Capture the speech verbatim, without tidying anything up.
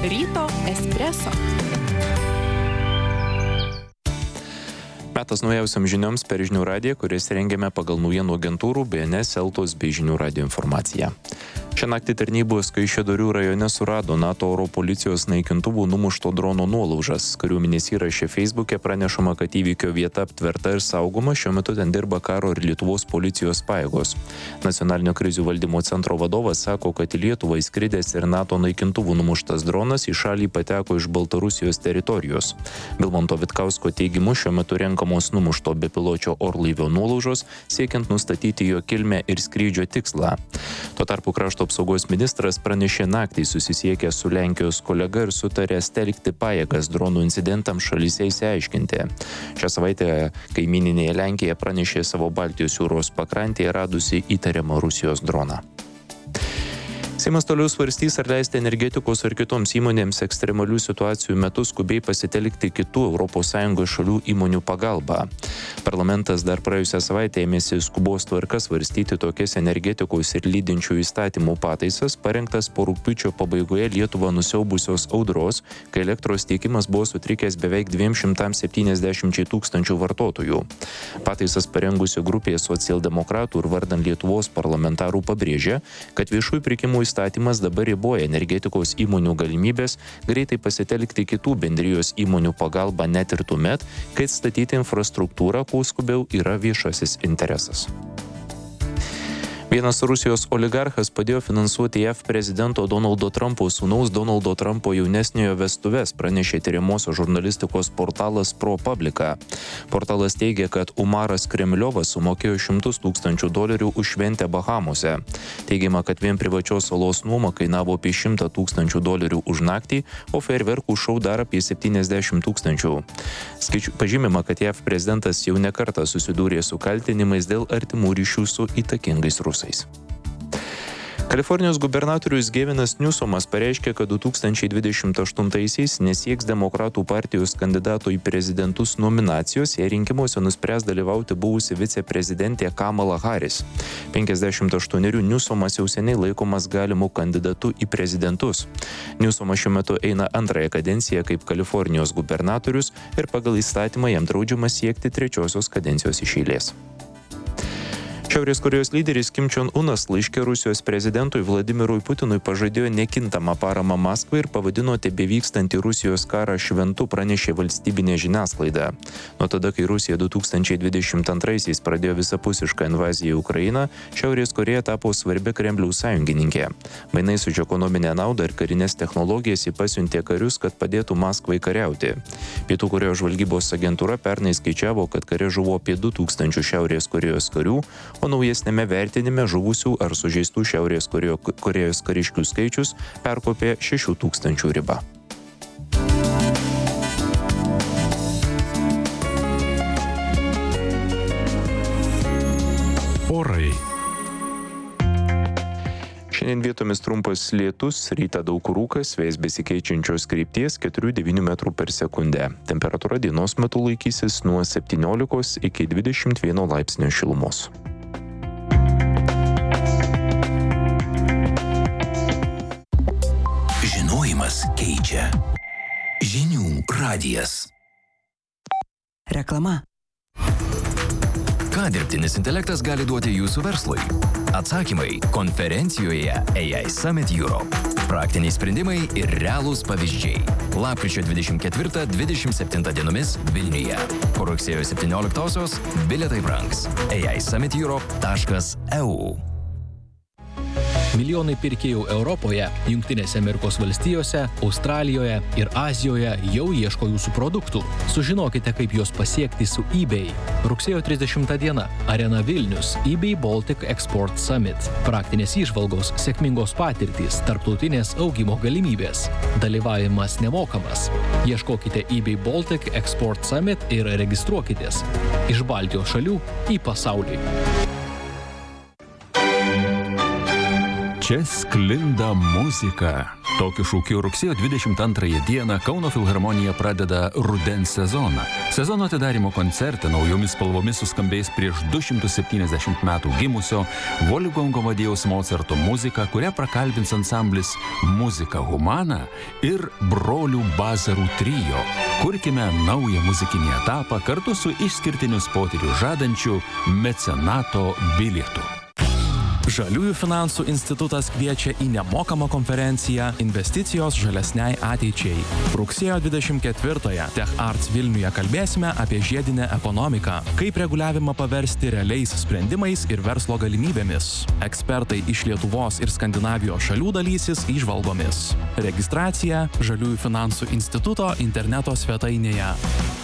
Ryto espreso. Metas naujausiam žinioms per Žinių radiją, kuris rengiame pagal naujienų agentūrų B N S, Eltos bei Žinių radijo informaciją. Šią naktį tarnybos Kaišiadorių rajone surado NATO oro policijos naikintuvų numušto drono nuolaužas. Kariuomenės įraše Facebook'e pranešama, kad įvykio vieta aptverta ir saugoma, šiuo metu ten dirba karo ir Lietuvos policijos pajėgos. Nacionalinio krizių valdymo centro vadovas sako, kad į Lietuvą įskridęs ir NATO naikintuvų numuštas dronas į šalį pateko iš Baltarusijos teritorijos. Vilmanto Vitkausko teigimu, šiuo metu renkamos numušto bepiločio orlaivio nuolaužos, siekiant nustatyti jo kilmę ir skrydžio tikslą. Tuo tarpu krašto apsaugos ministras pranešė naktį susisiekęs su Lenkijos kolega ir sutarė telkti pajėgas dronų incidentams šalyse išsiaiškinti. Šią savaitę kaimyninėje Lenkija pranešė savo Baltijos jūros pakrantėje radusi įtariamą Rusijos droną. Seimas toliau svarstys, ar leisti energetikos ar kitoms įmonėms ekstremalių situacijų metu skubiai pasitelkti kitų Europos Sąjungos šalių įmonių pagalbą. Parlamentas dar praėjusią savaitę ėmėsi skubos tvarka svarstyti tokias energetikos ir lydinčių įstatymų pataisas, parengtas po rugpjūčio pabaigoje Lietuvą nusiaubusios audros, kai elektros tiekimas buvo sutrikęs beveik dviem šimtams septyniasdešimčiai tūkstančių vartotojų. Pataisas parengusi grupė socialdemokratų ir vardan Lietuvos parlamentarų pabrėžė, kad viešųjų pirkimų įstatymas dabar riboja energetikos įmonių galimybės greitai pasitelkti kitų bendrijos įmonių pagalbą net ir tuomet, kai statyti infrastruktūrą kuo skubiau yra viešasis interesas. Vienas Rusijos oligarchas padėjo finansuoti J A V prezidento Donaldo Trumpo sūnaus Donaldo Trumpo jaunesniojo vestuves, pranešė tyriamosios žurnalistikos portalas ProPublica. Portalas teigia, kad Umaras Kremliovas sumokėjo šimtus tūkstančių dolerių už šventę Bahamose. Teigiama, kad vien privačios salos nuoma kainavo apie šimtą tūkstančių dolerių už naktį, o fejerverkų šou dar apie septyniasdešimt tūkstančių. Skaičiu, pažymima, kad J A V prezidentas jau ne kartą susidūrė su kaltinimais dėl artimų ryšių su įtakingais rusais. Kalifornijos gubernatorius Gevinas Newsomas pareiškė, kad du tūkstančiai dvidešimt aštuntaisiais nesieks demokratų partijos kandidato į prezidentus nominacijos, jei rinkimuose nuspręs dalyvauti buvusi viceprezidentė Kamala Harris. penkiasdešimt aštuonerių Newsomas jau seniai laikomas galimu kandidatu į prezidentus. Newsomas šiuo metu eina antrąją kadenciją kaip Kalifornijos gubernatorius ir pagal įstatymą jam draudžiama siekti trečiosios kadencijos iš eilės. Šiaurės Korėjos lyderis Kim Jong-unas laiške Rusijos prezidentui Vladimirui Putinui pažadėjo nekintamą paramą Maskvai ir pavadino tebevykstantį Rusijos karą šventu, pranešė valstybinė žiniasklaida. Nuo tada, kai Rusija du tūkstančiai dvidešimt antraisiais pradėjo visapusišką invaziją į Ukrainą, Šiaurės Korėja tapo svarbia Kremliaus sąjungininkė. Mainais už ekonominę naudą ir karinės technologijas ji pasiuntė karius, kad padėtų Maskvai kariauti. Pietų Korėjos žvalgybos agentūra pernai skaičiavo, kad kare žuvo apie du tūkstančius Šiaurės Korėjos karių, o naujesnėme vertinime žuvusių ar sužeistų Šiaurės Korėjos kariškių skaičius perkopė šešių tūkstančių ribą. Orai. Šiandien vietomis trumpas lietus, rytą daug kur rūkas, vėjas besikeičiančios krypties keturi devyni metrų per sekundę. Temperatūra dienos metu laikysis nuo septyniolikos iki dvidešimt vieno laipsnio šilumos. Žinojimas keičia. Žinių radijas. Reklama. Ką dirbtinis intelektas gali duoti jūsų verslui? Atsakymai konferencijoje A I Summit Europe. Praktiniai sprendimai ir realūs pavyzdžiai. Lapkričio dvidešimt ketvirtą dvidešimt septintą dienomis Vilniuje. Po rugsėjo septynioliktosios bilietai brangs. A I Summit Europe taškas E U. Milijonai pirkėjų Europoje, Jungtinėse Amerikos valstijose, Australijoje ir Azijoje jau ieško jūsų produktų. Sužinokite, kaip juos pasiekti su eBay. Rugsėjo trisdešimtą diena. Arena Vilnius. eBay Baltic Export Summit. Praktinės įžvalgos, sėkmingos patirtys, tarptautinės augimo galimybės. Dalyvavimas nemokamas. Ieškokite eBay Baltic Export Summit ir registruokitės. Iš Baltijos šalių į pasaulį. Čia sklinda muzika. Tokiu šūkiu rugsėjo dvidešimt antrąją dieną Kauno filharmonija pradeda rudens sezoną. Sezono atidarymo koncerte naujomis spalvomis suskambės prieš du šimtus septyniasdešimt metų gimusio Wolfgango Amadėjaus Mocarto muzika, kurią prakalbins ansamblis Muzika Humana ir brolių Bazarų trio. Kurkime naują muzikinį etapą kartu su išskirtinius potyrius žadančiu mecenato bilietu. Žaliųjų finansų institutas kviečia į nemokamą konferenciją Investicijos žalesniai ateičiai. Rugsėjo dvidešimt ketvirtąją TechArts Vilniuje kalbėsime apie žiedinę ekonomiką, kaip reguliavimą paversti realiais sprendimais ir verslo galimybėmis. Ekspertai iš Lietuvos ir Skandinavijos šalių dalysis įžvalgomis. Registracija Žaliųjų finansų instituto interneto svetainėje.